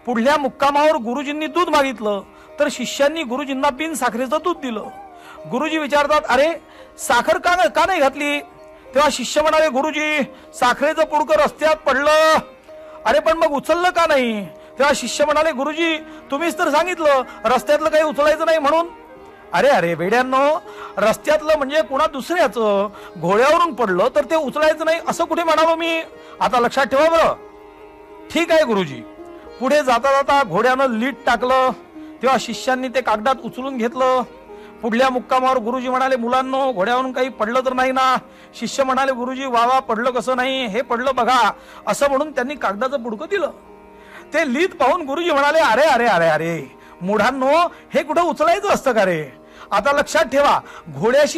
पुढल्या मुक्कामावर गुरुजींनी दूध मागितलं तर शिष्यांनी गुरुजींना बिन साखरेचं दूध दिलं. गुरुजी विचारतात, अरे साखर का नाही घातली? तेव्हा शिष्य म्हणाले, गुरुजी साखरेचं पुडकं रस्त्यात पडलं. अरे पण मग उचललं का नाही? तेव्हा शिष्य म्हणाले, गुरुजी तुम्हीच तर सांगितलं रस्त्यातलं काही उचलायचं नाही म्हणून. अरे अरे वेड्यांनो, रस्त्यातलं म्हणजे कुणा दुसऱ्याचं घोड्यावरून पडलं तर ते उचलायचं नाही असं कुठे म्हणालो मी? आता लक्षात ठेवा बरं. ठीक आहे गुरुजी. पुढे जाता जाता घोड्यानं लीट टाकलं तेव्हा शिष्यांनी ते कागदात उचलून घेतलं. पुढल्या मुक्कामावर गुरुजी म्हणाले, मुलांनो घोड्यावरून काही पडलं तर नाही ना? शिष्य म्हणाले, गुरुजी वा पडलं कसं नाही, हे पडलं बघा. असं म्हणून त्यांनी कागदाचं पुडकं दिलं. ते लीट पाहून गुरुजी म्हणाले, अरे अरे अरे अरे मुढांनो, हे कुठं उचलायचं असतं का रे? आता लक्षात ठेवा, घोड्याशी